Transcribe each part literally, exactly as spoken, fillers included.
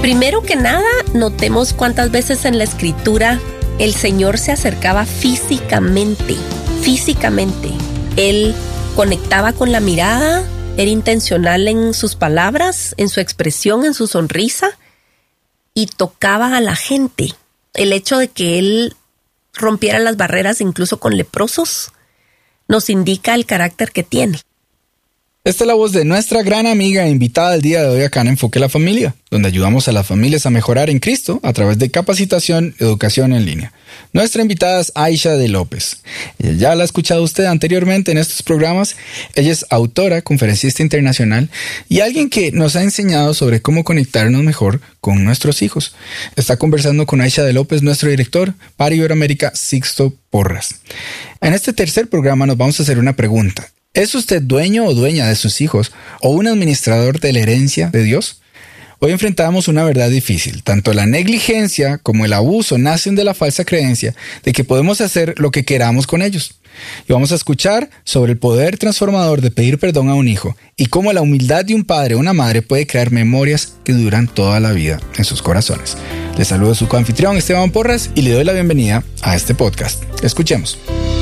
Primero que nada, notemos cuántas veces en la escritura el Señor se acercaba físicamente, físicamente. Él conectaba con la mirada, era intencional en sus palabras, en su expresión, en su sonrisa, y tocaba a la gente. El hecho de que Él rompiera las barreras incluso con leprosos nos indica el carácter que tiene. Esta es la voz de nuestra gran amiga e invitada del día de hoy acá en Enfoque la Familia, donde ayudamos a las familias a mejorar en Cristo a través de capacitación, educación en línea. Nuestra invitada es Aisha de López. Ya la ha escuchado usted anteriormente en estos programas. Ella es autora, conferencista internacional y alguien que nos ha enseñado sobre cómo conectarnos mejor con nuestros hijos. Está conversando con Aisha de López, nuestro director para Iberoamérica, Sixto Porras. En este tercer programa nos vamos a hacer una pregunta. ¿Es usted dueño o dueña de sus hijos o un administrador de la herencia de Dios? Hoy enfrentamos una verdad difícil. Tanto la negligencia como el abuso nacen de la falsa creencia de que podemos hacer lo que queramos con ellos. Y vamos a escuchar sobre el poder transformador de pedir perdón a un hijo y cómo la humildad de un padre o una madre puede crear memorias que duran toda la vida en sus corazones. Les saludo su coanfitrión Esteban Porras y le doy la bienvenida a este podcast. Escuchemos.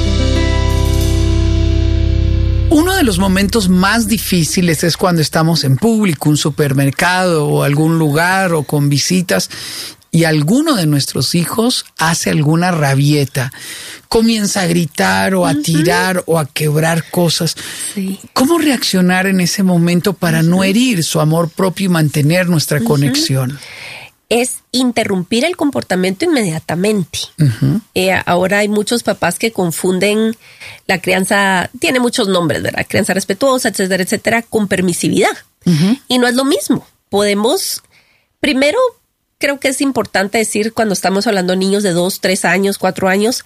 Uno de los momentos más difíciles es cuando estamos en público, un supermercado o algún lugar o con visitas y alguno de nuestros hijos hace alguna rabieta, comienza a gritar o a uh-huh. tirar o a quebrar cosas. Sí. ¿Cómo reaccionar en ese momento para uh-huh. no herir su amor propio y mantener nuestra uh-huh. conexión? Es interrumpir el comportamiento inmediatamente. Uh-huh. Eh, ahora hay muchos papás que confunden la crianza, tiene muchos nombres, ¿verdad? Crianza respetuosa, etcétera, etcétera, con permisividad. Uh-huh. Y no es lo mismo. Podemos, primero, creo que es importante decir cuando estamos hablando de niños de dos, tres años, cuatro años,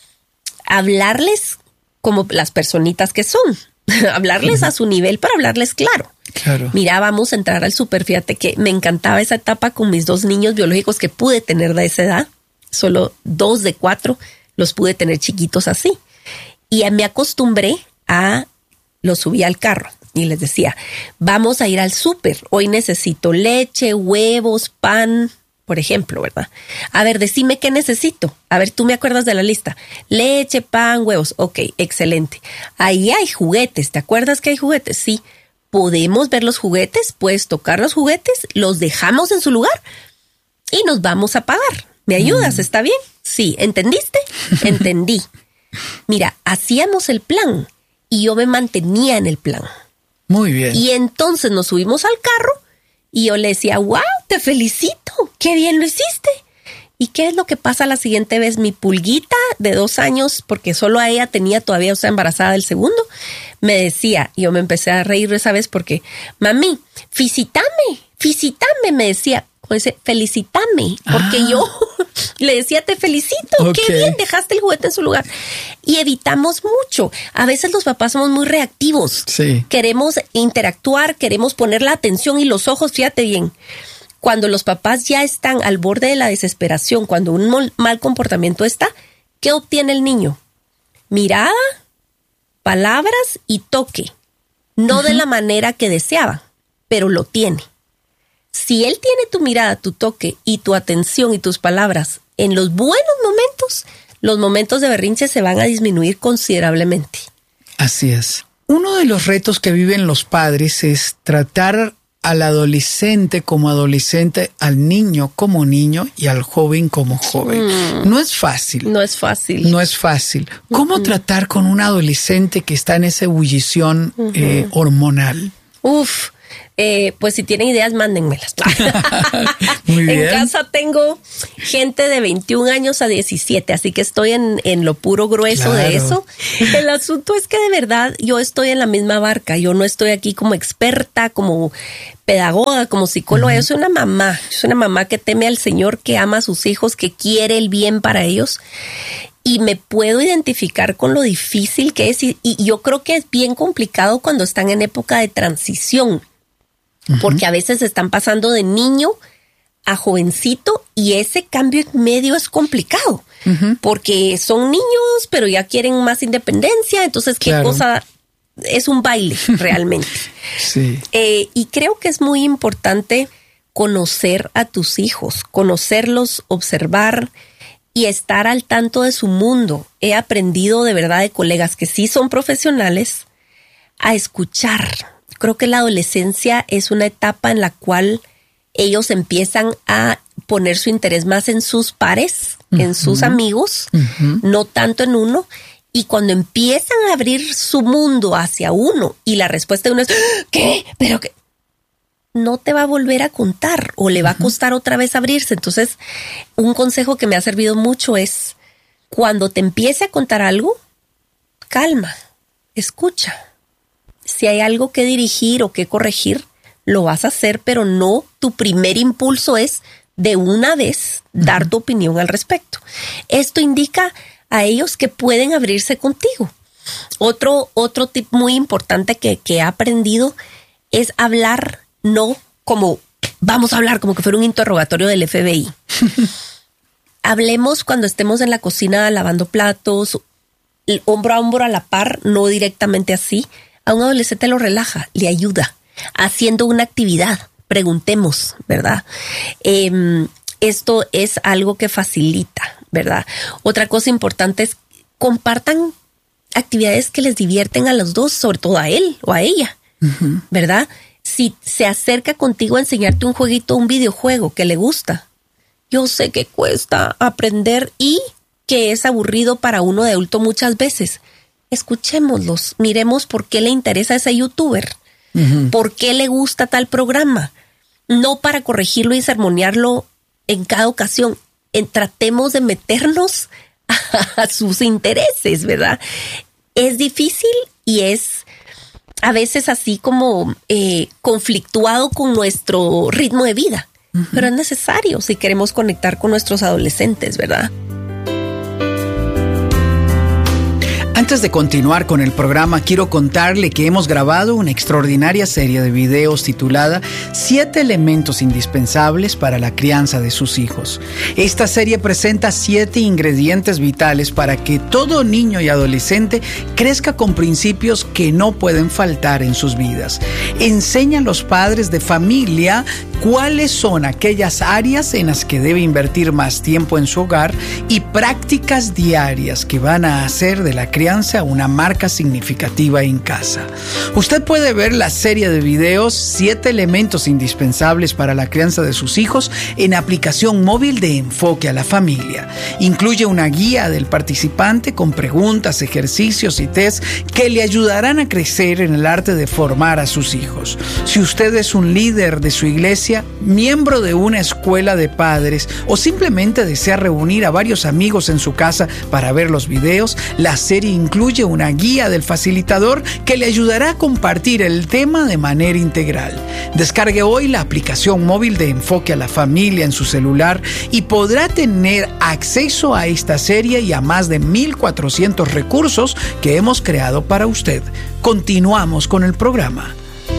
hablarles como las personitas que son. Hablarles uh-huh. a su nivel, pero hablarles claro. Claro. Mira, vamos a entrar al súper. Fíjate que me encantaba esa etapa con mis dos niños biológicos que pude tener de esa edad. Solo dos de cuatro los pude tener chiquitos así. Y me acostumbré a, los subí al carro y les decía, vamos a ir al súper. Hoy necesito leche, huevos, pan, por ejemplo, ¿verdad? A ver, decime qué necesito. A ver, tú me acuerdas de la lista. Leche, pan, huevos. Ok, excelente. Ahí hay juguetes. ¿Te acuerdas que hay juguetes? Sí. Podemos ver los juguetes, puedes tocar los juguetes, los dejamos en su lugar y nos vamos a pagar. ¿Me ayudas? Mm. ¿Está bien? Sí. ¿Entendiste? Entendí. Mira, hacíamos el plan y yo me mantenía en el plan. Muy bien. Y entonces nos subimos al carro y yo le decía, wow, te felicito, qué bien lo hiciste. ¿Y qué es lo que pasa la siguiente vez? Mi pulguita de dos años, porque solo a ella tenía todavía, o sea, embarazada del segundo, me decía, y yo me empecé a reír esa vez porque, mami, felicítame, felicítame, me decía, pues, felicítame, porque ah. yo le decía, te felicito, okay. Qué bien, dejaste el juguete en su lugar. Y evitamos mucho. A veces los papás somos muy reactivos. Sí. Queremos interactuar, queremos poner la atención y los ojos, fíjate bien. Cuando los papás ya están al borde de la desesperación, cuando un mal comportamiento está, ¿qué obtiene el niño? Mirada, palabras y toque. No uh-huh. de la manera que deseaba, pero lo tiene. Si él tiene tu mirada, tu toque y tu atención y tus palabras en los buenos momentos, los momentos de berrinche se van a disminuir considerablemente. Así es. Uno de los retos que viven los padres es tratar al adolescente como adolescente, al niño como niño y al joven como joven. Mm. No es fácil. No es fácil. No es fácil. ¿Cómo uh-huh. tratar con un adolescente que está en esa ebullición uh-huh. eh, hormonal? Uf, eh, pues si tienen ideas, mándenmelas. Muy bien. En casa tengo gente de veintiún años a diecisiete, así que estoy en, en lo puro grueso claro. de eso. El asunto es que de verdad yo estoy en la misma barca. Yo no estoy aquí como experta, como pedagoga, como psicóloga. Uh-huh. Yo soy una mamá. Yo soy una mamá que teme al Señor, que ama a sus hijos, que quiere el bien para ellos. Y me puedo identificar con lo difícil que es. Y, y yo creo que es bien complicado cuando están en época de transición. Uh-huh. Porque a veces están pasando de niño a jovencito y ese cambio en medio es complicado. Uh-huh. Porque son niños, pero ya quieren más independencia. Entonces, ¿qué claro. cosa? Es un baile realmente. Sí. Eh, y creo que es muy importante conocer a tus hijos, conocerlos, observar y estar al tanto de su mundo. He aprendido de verdad de colegas que sí son profesionales a escuchar. Creo que la adolescencia es una etapa en la cual ellos empiezan a poner su interés más en sus pares, uh-huh. en sus amigos, uh-huh. no tanto en uno. Y cuando empiezan a abrir su mundo hacia uno y la respuesta de uno es ¿qué? ¿Pero qué? No te va a volver a contar o le va uh-huh. a costar otra vez abrirse. Entonces, un consejo que me ha servido mucho es cuando te empiece a contar algo, calma, escucha. Si hay algo que dirigir o que corregir, lo vas a hacer, pero no, tu primer impulso es de una vez dar tu opinión al respecto. Esto indica a ellos que pueden abrirse contigo. Otro, otro tip muy importante que, que he aprendido es hablar, no como vamos a hablar como que fuera un interrogatorio del F B I. Hablemos cuando estemos en la cocina lavando platos, hombro a hombro a la par, no directamente así. A un adolescente lo relaja, le ayuda, haciendo una actividad. Preguntemos, ¿verdad? Eh, esto es algo que facilita, ¿verdad? Otra cosa importante es compartan actividades que les divierten a los dos, sobre todo a él o a ella, uh-huh. ¿verdad? Si se acerca contigo a enseñarte un jueguito, un videojuego que le gusta, yo sé que cuesta aprender y que es aburrido para uno de adulto muchas veces. Escuchémoslos, miremos por qué le interesa a ese youtuber, uh-huh. por qué le gusta tal programa, no para corregirlo y sermonearlo en cada ocasión. En, tratemos de meternos a, a sus intereses, ¿verdad? Es difícil y es a veces así como eh, conflictuado con nuestro ritmo de vida, uh-huh. pero es necesario si queremos conectar con nuestros adolescentes, ¿verdad? Antes de continuar con el programa, quiero contarle que hemos grabado una extraordinaria serie de videos titulada Siete elementos indispensables para la crianza de sus hijos. Esta serie presenta siete ingredientes vitales para que todo niño y adolescente crezca con principios que no pueden faltar en sus vidas. Enseña a los padres de familia cuáles son aquellas áreas en las que debe invertir más tiempo en su hogar y prácticas diarias que van a hacer de la crianza una marca significativa en casa. Usted puede ver la serie de videos Siete elementos indispensables para la crianza de sus hijos en aplicación móvil de Enfoque a la Familia. Incluye una guía del participante con preguntas, ejercicios y test que le ayudarán a crecer en el arte de formar a sus hijos. Si usted es un líder de su iglesia, miembro de una escuela de padres o simplemente desea reunir a varios amigos en su casa para ver los videos, la serie incluye una guía del facilitador que le ayudará a compartir el tema de manera integral. Descargue hoy la aplicación móvil de Enfoque a la Familia en su celular y podrá tener acceso a esta serie y a más de mil cuatrocientos recursos que hemos creado para usted. Continuamos con el programa.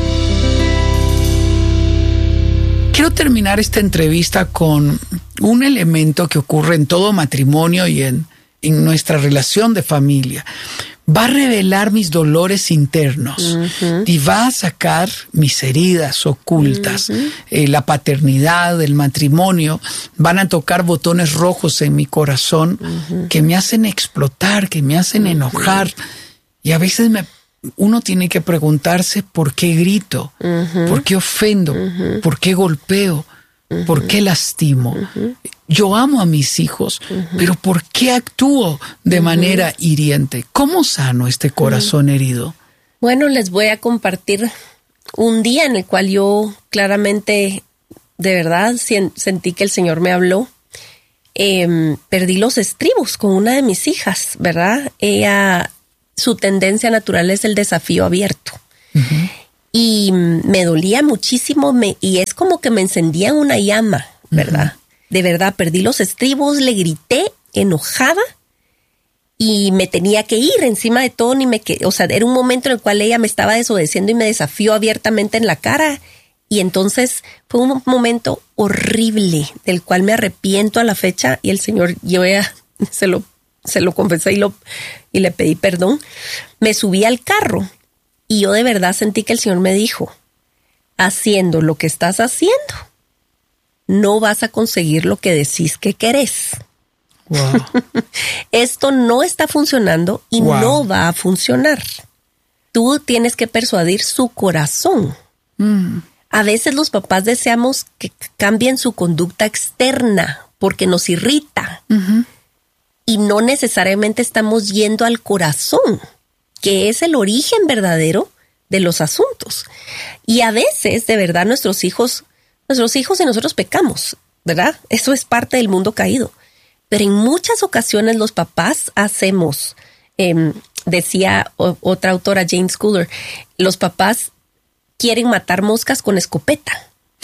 Quiero terminar esta entrevista con un elemento que ocurre en todo matrimonio y en, en nuestra relación de familia. Va a revelar mis dolores internos uh-huh. y va a sacar mis heridas ocultas. Uh-huh. Eh, la paternidad, el matrimonio, van a tocar botones rojos en mi corazón uh-huh. que me hacen explotar, que me hacen uh-huh. enojar. Y a veces me uno tiene que preguntarse por qué grito, uh-huh. por qué ofendo, uh-huh. por qué golpeo, uh-huh. por qué lastimo. Uh-huh. Yo amo a mis hijos, uh-huh. pero ¿por qué actúo de uh-huh. manera hiriente? ¿Cómo sano este corazón uh-huh. herido? Bueno, les voy a compartir un día en el cual yo claramente, de verdad, sentí que el Señor me habló. Eh, perdí los estribos con una de mis hijas, ¿verdad? Ella... Su tendencia natural es el desafío abierto. Uh-huh. Y me dolía muchísimo me, y es como que me encendía una llama, ¿verdad? Uh-huh. De verdad, perdí los estribos, le grité enojada y me tenía que ir encima de todo. Ni me que, o sea, era un momento en el cual ella me estaba desobedeciendo y me desafió abiertamente en la cara. Y entonces fue un momento horrible del cual me arrepiento a la fecha y el Señor, yo ya se lo Se lo confesé y, lo, y le pedí perdón. Me subí al carro y yo de verdad sentí que el Señor me dijo, haciendo lo que estás haciendo, no vas a conseguir lo que decís que querés. Wow. Esto no está funcionando y Wow. no va a funcionar. Tú tienes que persuadir su corazón. Mm. A veces los papás deseamos que cambien su conducta externa porque nos irrita. Uh-huh. Y no necesariamente estamos yendo al corazón, que es el origen verdadero de los asuntos. Y a veces, de verdad, nuestros hijos, nuestros hijos y nosotros pecamos, ¿verdad? Eso es parte del mundo caído. Pero en muchas ocasiones los papás hacemos, eh, decía o, otra autora, Jane Schooler, los papás quieren matar moscas con escopeta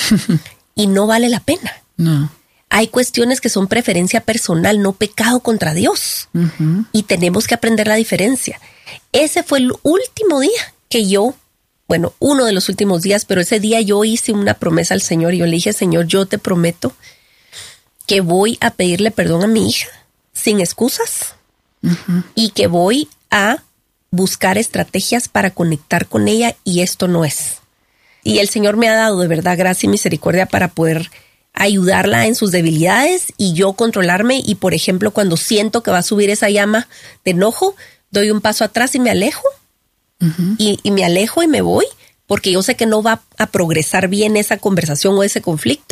y no vale la pena. No. Hay cuestiones que son preferencia personal, no pecado contra Dios. Uh-huh. Y tenemos que aprender la diferencia. Ese fue el último día que yo, bueno, uno de los últimos días, pero ese día yo hice una promesa al Señor y yo le dije, Señor, yo te prometo que voy a pedirle perdón a mi hija sin excusas uh-huh. y que voy a buscar estrategias para conectar con ella y esto no es. Y el Señor me ha dado de verdad gracia y misericordia para poder ayudarla en sus debilidades y yo controlarme. Y por ejemplo, cuando siento que va a subir esa llama de enojo, doy un paso atrás y me alejo. Uh-huh. Y, y me alejo y me voy porque yo sé que no va a progresar bien esa conversación o ese conflicto.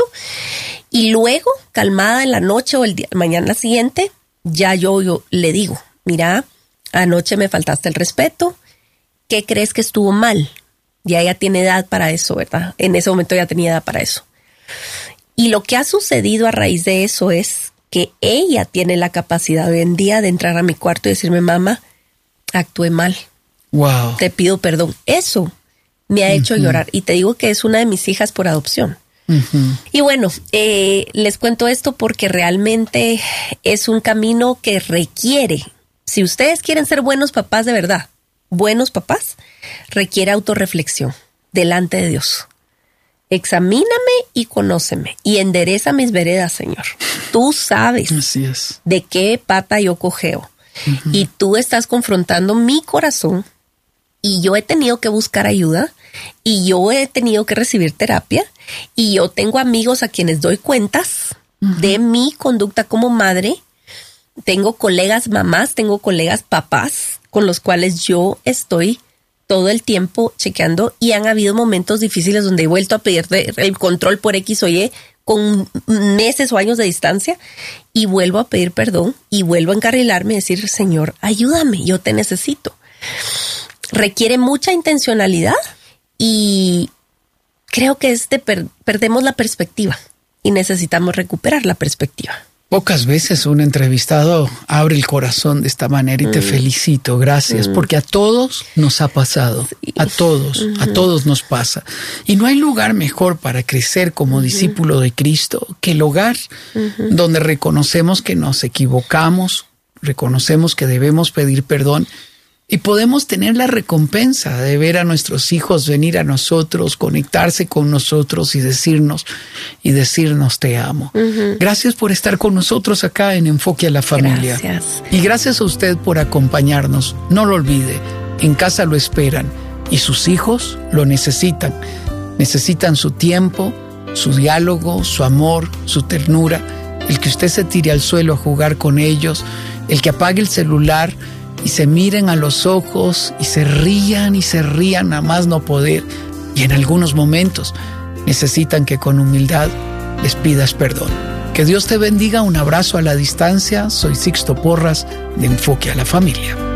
Y luego, calmada en la noche o el día, mañana siguiente, ya yo, yo le digo, mira, anoche me faltaste el respeto. ¿Qué crees que estuvo mal? Ya ella tiene edad para eso, ¿verdad? En ese momento ya tenía edad para eso. Y lo que ha sucedido a raíz de eso es que ella tiene la capacidad hoy en día de entrar a mi cuarto y decirme, mamá, actué mal. Wow. Te pido perdón. Eso me ha hecho uh-huh. llorar. Y te digo que es una de mis hijas por adopción. Uh-huh. Y bueno, eh, les cuento esto porque realmente es un camino que requiere, si ustedes quieren ser buenos papás de verdad, buenos papás, requiere autorreflexión delante de Dios. Examíname y conóceme y endereza mis veredas, Señor. Tú sabes Así es. de qué pata yo cojeo. Uh-huh. Y tú estás confrontando mi corazón y yo he tenido que buscar ayuda y yo he tenido que recibir terapia y yo tengo amigos a quienes doy cuentas uh-huh. de mi conducta como madre. Tengo colegas mamás, tengo colegas papás con los cuales yo estoy todo el tiempo chequeando y han habido momentos difíciles donde he vuelto a pedir el control por X o Y con meses o años de distancia y vuelvo a pedir perdón y vuelvo a encarrilarme y decir, Señor, ayúdame, yo te necesito. Requiere mucha intencionalidad y creo que es de per- perdemos la perspectiva y necesitamos recuperar la perspectiva. Pocas veces un entrevistado abre el corazón de esta manera y mm. te felicito, gracias, mm. porque a todos nos ha pasado, sí. a todos, uh-huh. a todos nos pasa. Y no hay lugar mejor para crecer como uh-huh. discípulo de Cristo que el hogar uh-huh. donde reconocemos que nos equivocamos, reconocemos que debemos pedir perdón y podemos tener la recompensa de ver a nuestros hijos venir a nosotros, conectarse con nosotros y decirnos, y decirnos te amo. Uh-huh. Gracias por estar con nosotros acá en Enfoque a la Familia. Gracias. Y gracias a usted por acompañarnos. No lo olvide, en casa lo esperan y sus hijos lo necesitan. Necesitan su tiempo, su diálogo, su amor, su ternura, el que usted se tire al suelo a jugar con ellos, el que apague el celular y se miren a los ojos y se rían y se rían a más no poder. Y en algunos momentos necesitan que con humildad les pidas perdón. Que Dios te bendiga. Un abrazo a la distancia. Soy Sixto Porras de Enfoque a la Familia.